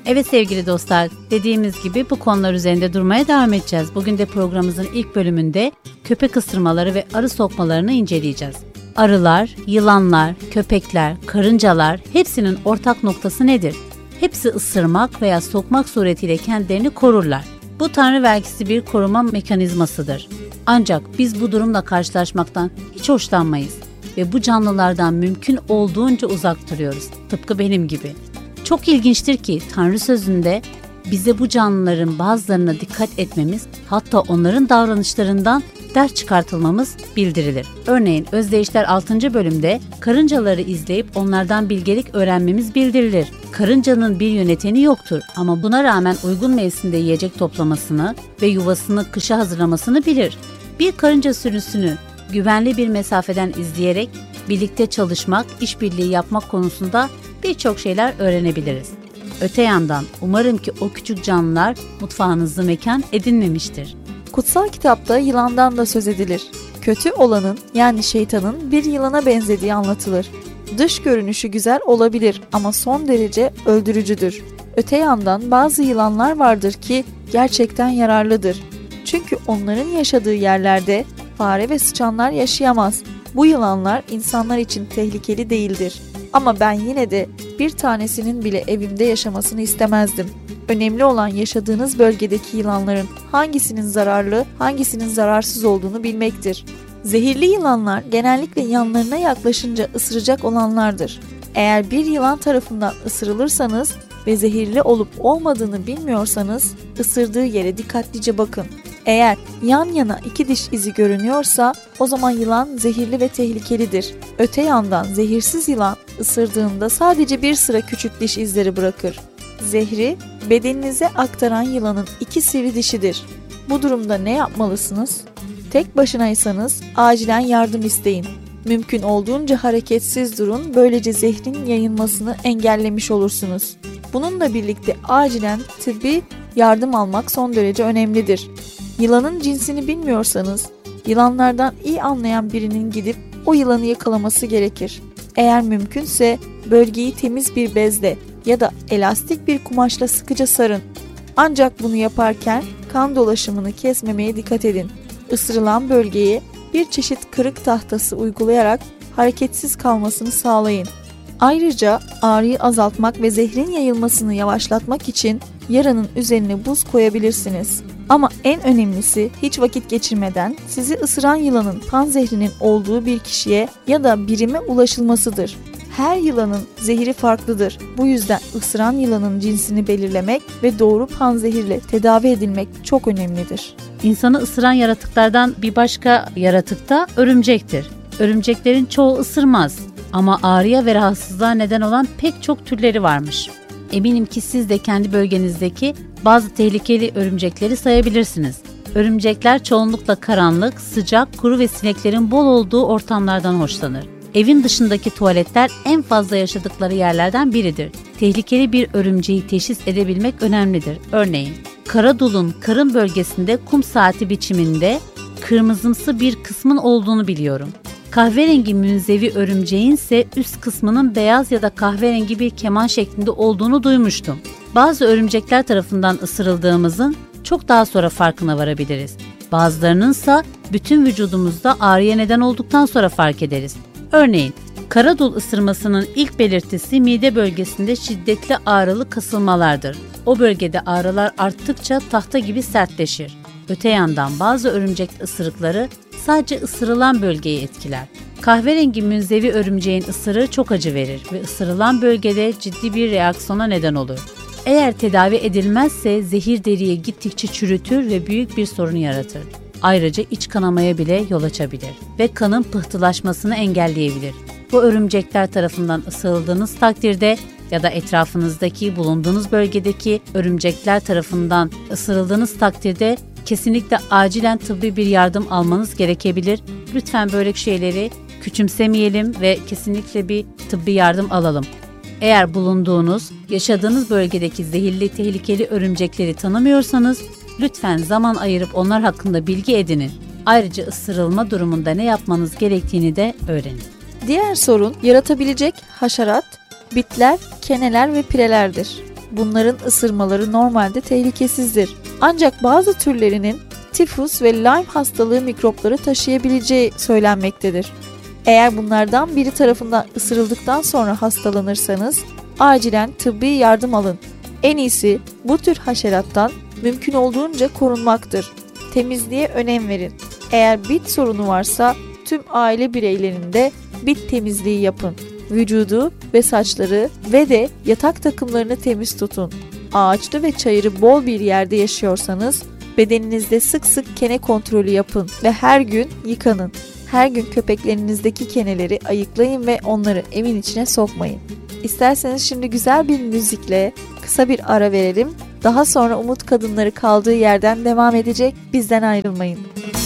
Evet sevgili dostlar, dediğimiz gibi bu konular üzerinde durmaya devam edeceğiz. Bugün de programımızın ilk bölümünde köpek ısırmaları ve arı sokmalarını inceleyeceğiz. Arılar, yılanlar, köpekler, karıncalar hepsinin ortak noktası nedir? Hepsi ısırmak veya sokmak suretiyle kendilerini korurlar. Bu tanrı vergisi bir koruma mekanizmasıdır. Ancak biz bu durumla karşılaşmaktan hiç hoşlanmayız ve bu canlılardan mümkün olduğunca uzak duruyoruz. Tıpkı benim gibi. Çok ilginçtir ki Tanrı sözünde bize bu canlıların bazılarına dikkat etmemiz, hatta onların davranışlarından ders çıkartılmamız bildirilir. Örneğin Özdeyişler 6. bölümde karıncaları izleyip onlardan bilgelik öğrenmemiz bildirilir. Karıncanın bir yöneteni yoktur ama buna rağmen uygun mevsimde yiyecek toplamasını ve yuvasını kışa hazırlamasını bilir. Bir karınca sürüsünü güvenli bir mesafeden izleyerek birlikte çalışmak, işbirliği yapmak konusunda birçok şeyler öğrenebiliriz. Öte yandan umarım ki o küçük canlılar mutfağınızı mekan edinmemiştir. Kutsal kitapta yılandan da söz edilir. Kötü olanın yani şeytanın bir yılana benzediği anlatılır. Dış görünüşü güzel olabilir ama son derece öldürücüdür. Öte yandan bazı yılanlar vardır ki gerçekten yararlıdır. Çünkü onların yaşadığı yerlerde fare ve sıçanlar yaşayamaz. Bu yılanlar insanlar için tehlikeli değildir. Ama ben yine de bir tanesinin bile evimde yaşamasını istemezdim. Önemli olan yaşadığınız bölgedeki yılanların hangisinin zararlı, hangisinin zararsız olduğunu bilmektir. Zehirli yılanlar genellikle yanlarına yaklaşınca ısıracak olanlardır. Eğer bir yılan tarafından ısırılırsanız ve zehirli olup olmadığını bilmiyorsanız ısırdığı yere dikkatlice bakın. Eğer yan yana 2 diş izi görünüyorsa o zaman yılan zehirli ve tehlikelidir. Öte yandan zehirsiz yılan ısırdığında sadece bir sıra küçük diş izleri bırakır. Zehri bedeninize aktaran yılanın 2 sivri dişidir. Bu durumda ne yapmalısınız? Tek başınaysanız acilen yardım isteyin. Mümkün olduğunca hareketsiz durun, böylece zehrin yayılmasını engellemiş olursunuz. Bununla birlikte acilen tıbbi yardım almak son derece önemlidir. Yılanın cinsini bilmiyorsanız, yılanlardan iyi anlayan birinin gidip o yılanı yakalaması gerekir. Eğer mümkünse bölgeyi temiz bir bezle ya da elastik bir kumaşla sıkıca sarın. Ancak bunu yaparken kan dolaşımını kesmemeye dikkat edin. Isırılan bölgeye bir çeşit kırık tahtası uygulayarak hareketsiz kalmasını sağlayın. Ayrıca ağrıyı azaltmak ve zehrin yayılmasını yavaşlatmak için yaranın üzerine buz koyabilirsiniz. Ama en önemlisi hiç vakit geçirmeden sizi ısıran yılanın panzehrinin olduğu bir kişiye ya da birime ulaşılmasıdır. Her yılanın zehri farklıdır. Bu yüzden ısıran yılanın cinsini belirlemek ve doğru panzehirle tedavi edilmek çok önemlidir. İnsanı ısıran yaratıklardan bir başka yaratık da örümcektir. Örümceklerin çoğu ısırmaz ama ağrıya ve rahatsızlığa neden olan pek çok türleri varmış. Eminim ki siz de kendi bölgenizdeki bazı tehlikeli örümcekleri sayabilirsiniz. Örümcekler çoğunlukla karanlık, sıcak, kuru ve sineklerin bol olduğu ortamlardan hoşlanır. Evin dışındaki tuvaletler en fazla yaşadıkları yerlerden biridir. Tehlikeli bir örümceği teşhis edebilmek önemlidir. Örneğin, karadulun karın bölgesinde kum saati biçiminde kırmızımsı bir kısmın olduğunu biliyorum. Kahverengi münzevi örümceğin ise üst kısmının beyaz ya da kahverengi bir keman şeklinde olduğunu duymuştum. Bazı örümcekler tarafından ısırıldığımızın çok daha sonra farkına varabiliriz. Bazılarının ise bütün vücudumuzda ağrıya neden olduktan sonra fark ederiz. Örneğin, karadul ısırmasının ilk belirtisi mide bölgesinde şiddetli ağrılı kasılmalardır. O bölgede ağrılar arttıkça tahta gibi sertleşir. Öte yandan bazı örümcek ısırıkları sadece ısırılan bölgeyi etkiler. Kahverengi münzevi örümceğin ısırığı çok acı verir ve ısırılan bölgede ciddi bir reaksiyona neden olur. Eğer tedavi edilmezse zehir deriyi gittikçe çürütür ve büyük bir sorun yaratır. Ayrıca iç kanamaya bile yol açabilir ve kanın pıhtılaşmasını engelleyebilir. Bu örümcekler tarafından ısırıldığınız takdirde ya da etrafınızdaki bulunduğunuz bölgedeki örümcekler tarafından ısırıldığınız takdirde kesinlikle acilen tıbbi bir yardım almanız gerekebilir. Lütfen böyle şeyleri küçümsemeyelim ve kesinlikle bir tıbbi yardım alalım. Eğer bulunduğunuz, yaşadığınız bölgedeki zehirli, tehlikeli örümcekleri tanımıyorsanız lütfen zaman ayırıp onlar hakkında bilgi edinin. Ayrıca ısırılma durumunda ne yapmanız gerektiğini de öğrenin. Diğer sorun yaratabilecek haşerat, bitler, keneler ve pirelerdir. Bunların ısırmaları normalde tehlikesizdir. Ancak bazı türlerinin tifus ve Lyme hastalığı mikropları taşıyabileceği söylenmektedir. Eğer bunlardan biri tarafından ısırıldıktan sonra hastalanırsanız acilen tıbbi yardım alın. En iyisi bu tür haşerattan mümkün olduğunca korunmaktır. Temizliğe önem verin. Eğer bit sorunu varsa tüm aile bireylerinde bit temizliği yapın. Vücudu ve saçları ve de yatak takımlarını temiz tutun. Ağaçlı ve çayırı bol bir yerde yaşıyorsanız bedeninizde sık sık kene kontrolü yapın ve her gün yıkanın. Her gün köpeklerinizdeki keneleri ayıklayın ve onları evin içine sokmayın. İsterseniz şimdi güzel bir müzikle kısa bir ara verelim. Daha sonra Umut Kadınları kaldığı yerden devam edecek. Bizden ayrılmayın.